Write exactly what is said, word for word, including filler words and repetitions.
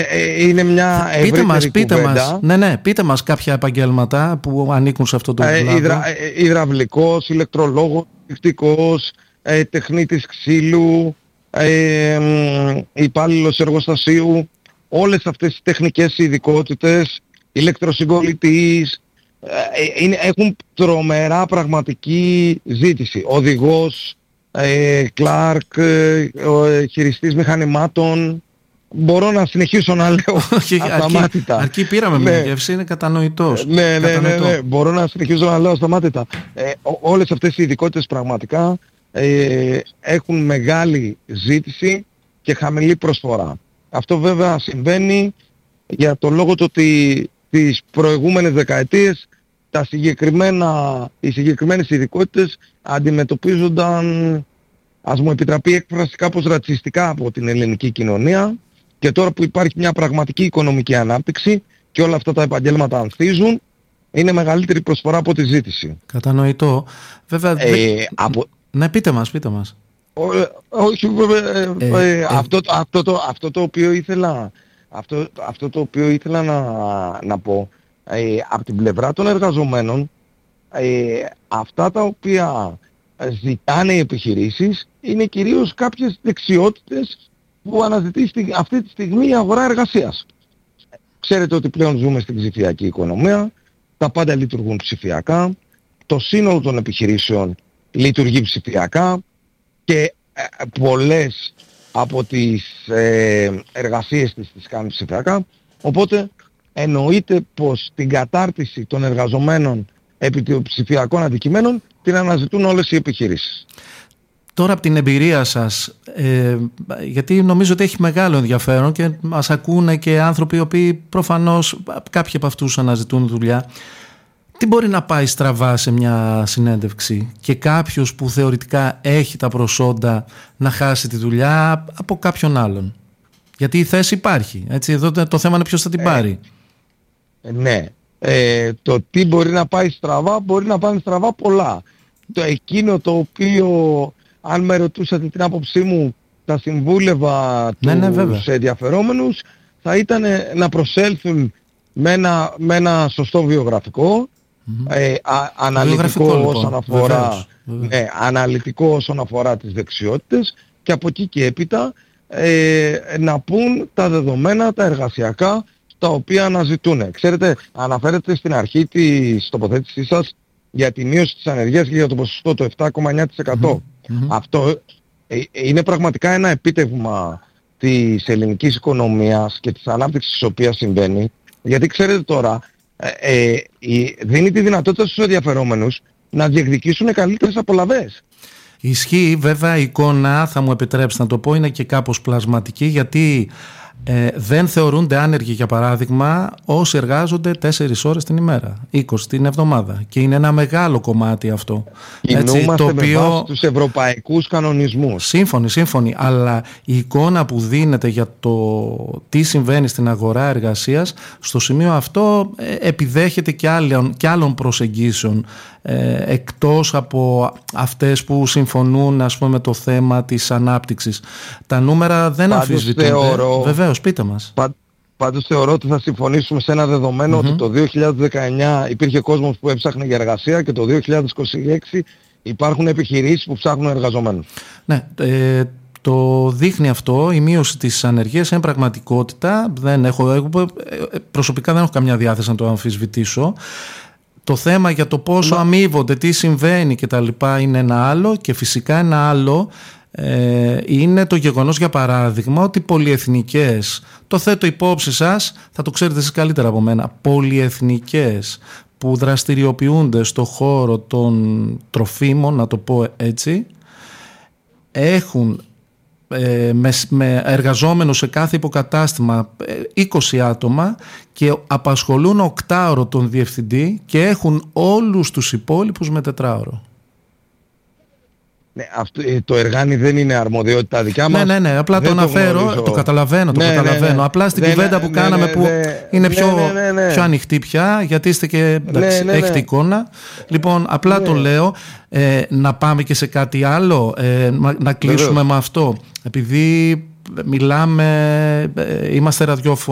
ε, είναι μια ευρύτερη πείτε μας, πείτε κουβέντα. Μας, ναι, ναι, πείτε μας κάποια επαγγέλματα που ανήκουν σε αυτό το κλάδο. Ε, υδρα, ε, υδραυλικός, ηλεκτρολόγος, τεχνικός, ε, τεχνίτης ξύλου, ε, υπάλληλος εργοστασίου, όλες αυτές οι τεχνικές ειδικότητες, ηλεκτροσυγκολητής, ε, είναι, έχουν τρομερά πραγματική ζήτηση. Οδηγός, ε, κλάρκ, ε, ε, χειριστής μηχανημάτων. Μπορώ να συνεχίσω να λέω ασταμάτητα. Αρκεί, αρκεί πήραμε ναι. μια γεύση, είναι κατανοητός. Ναι, ναι, ναι, ναι, μπορώ να συνεχίσω να λέω ασταμάτητα. Ε, ό, όλες αυτές οι ειδικότητες πραγματικά ε, έχουν μεγάλη ζήτηση και χαμηλή προσφορά. Αυτό βέβαια συμβαίνει για το λόγο του ότι τις προηγούμενες δεκαετίες τα συγκεκριμένα, οι συγκεκριμένες ειδικότητες αντιμετωπίζονταν, ας μου επιτραπεί η έκφραση, κάπως ρατσιστικά από την ελληνική κοινωνία, και τώρα που υπάρχει μια πραγματική οικονομική ανάπτυξη και όλα αυτά τα επαγγέλματα ανθίζουν, είναι μεγαλύτερη προσφορά από τη ζήτηση. Κατανοητό. Βέβαια, ε, δε... από... ναι, πείτε μας, πείτε μας. Όχι, ε, ε, ε, αυτό, αυτό, το, αυτό το οποίο ήθελα, αυτό, αυτό το οποίο ήθελα να, να πω, ε, από την πλευρά των εργαζομένων, ε, αυτά τα οποία ζητάνε οι επιχειρήσεις είναι κυρίως κάποιες δεξιότητες που αναζητεί αυτή τη στιγμή η αγορά εργασίας. Ξέρετε ότι πλέον ζούμε στην ψηφιακή οικονομία, τα πάντα λειτουργούν ψηφιακά, το σύνολο των επιχειρήσεων λειτουργεί ψηφιακά και ε, πολλές από τις ε, εργασίες της τις κάνουν ψηφιακά, οπότε εννοείται πως την κατάρτιση των εργαζομένων επί των ψηφιακών αντικειμένων την αναζητούν όλες οι επιχειρήσεις. Τώρα από την εμπειρία σας, ε, γιατί νομίζω ότι έχει μεγάλο ενδιαφέρον και μας ακούνε και άνθρωποι οι οποίοι προφανώς κάποιοι από αυτούς αναζητούν δουλειά, τι μπορεί να πάει στραβά σε μια συνέντευξη και κάποιος που θεωρητικά έχει τα προσόντα να χάσει τη δουλειά από κάποιον άλλον? Γιατί η θέση υπάρχει, έτσι, εδώ το θέμα είναι ποιος θα την πάρει. Ε, ναι, ε, το τι μπορεί να πάει στραβά, μπορεί να πάνε στραβά πολλά. Το εκείνο το οποίο, αν με ρωτούσατε την άποψή μου, τα συμβούλευα ναι, ναι, τους ενδιαφερόμενους, θα ήταν να προσέλθουν με ένα, με ένα σωστό βιογραφικό, mm-hmm. ε, α, αναλυτικό λοιπόν, όσον αφορά, βεβαίως, βεβαίως. Ναι, αναλυτικό όσον αφορά τις δεξιότητες, και από εκεί και έπειτα ε, να πούν τα δεδομένα, τα εργασιακά, τα οποία αναζητούν. Ξέρετε, αναφέρετε στην αρχή της τοποθέτησής σας για τη μείωση της ανεργίας και για το ποσοστό το επτά κόμμα εννιά τοις εκατό. Mm-hmm. Αυτό ε, είναι πραγματικά ένα επίτευγμα της ελληνικής οικονομίας και της ανάπτυξης της οποίας συμβαίνει, γιατί ξέρετε τώρα ε, ε, δίνει τη δυνατότητα στους ενδιαφερόμενους να διεκδικήσουν καλύτερες απολαβές. Ισχύει, βέβαια η εικόνα, θα μου επιτρέψετε να το πω, είναι και κάπως πλασματική, γιατί Ε, δεν θεωρούνται άνεργοι, για παράδειγμα, όσοι εργάζονται τέσσερις ώρες την ημέρα, είκοσι την εβδομάδα, και είναι ένα μεγάλο κομμάτι αυτό. Κινούμαστε το οποίο... με βάση τους ευρωπαϊκούς κανονισμούς. Σύμφωνοι, σύμφωνοι, αλλά η εικόνα που δίνεται για το τι συμβαίνει στην αγορά εργασίας στο σημείο αυτό ε, επιδέχεται και άλλων, και άλλων προσεγγίσεων ε, εκτός από αυτές που συμφωνούν, ας πούμε, με το θέμα της ανάπτυξης. Τα νούμερα δεν αμφισβητούνται. Θεωρώ... Βεβαίως, πείτε μας. Πα, πάντως θεωρώ ότι θα συμφωνήσουμε σε ένα δεδομένο, mm-hmm. ότι το δύο χιλιάδες δεκαεννιά υπήρχε κόσμος που έψαχνε για εργασία και το δύο χιλιάδες είκοσι έξι υπάρχουν επιχειρήσεις που ψάχνουν εργαζομένους. Ναι, ε, το δείχνει αυτό, η μείωση της ανεργίας είναι πραγματικότητα. Δεν έχω, εγώ, προσωπικά δεν έχω καμιά διάθεση να το αμφισβητήσω. Το θέμα για το πόσο Μα... αμείβονται, τι συμβαίνει και τα λοιπά είναι ένα άλλο, και φυσικά ένα άλλο ε, είναι το γεγονός, για παράδειγμα, ότι πολυεθνικές, το θέτω υπόψη σας, θα το ξέρετε εσείς καλύτερα από μένα, πολυεθνικές που δραστηριοποιούνται στο χώρο των τροφίμων, να το πω έτσι, έχουν ε, με, με εργαζόμενους σε κάθε υποκατάστημα είκοσι άτομα και απασχολούν οκτάωρο τον διευθυντή και έχουν όλους τους υπόλοιπους με τετράωρο. Ναι, αυτό, το εργάνι δεν είναι αρμοδιότητα δικιά μας. Ναι, ναι, ναι, απλά δεν το αναφέρω, το, το καταλαβαίνω, το ναι, καταλαβαίνω. Ναι, ναι. Απλά στην δεν, κουβέντα που ναι, κάναμε ναι, που ναι, είναι πιο, ναι, ναι, ναι. πιο ανοιχτή πια, γιατί είστε και εντάξει, ναι, ναι, έχετε ναι. εικόνα. Λοιπόν, απλά ναι. το λέω, ε, να πάμε και σε κάτι άλλο, ε, να κλείσουμε Βεβαίως. με αυτό. Επειδή μιλάμε, ε, είμαστε ραδιόφωνοι.